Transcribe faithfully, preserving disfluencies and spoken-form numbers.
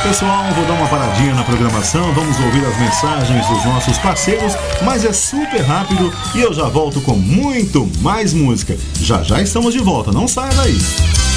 Pessoal, vou dar uma paradinha na programação, vamos ouvir as mensagens dos nossos parceiros, mas é super rápido e eu já volto com muito mais música. Já já estamos de volta, não saia daí.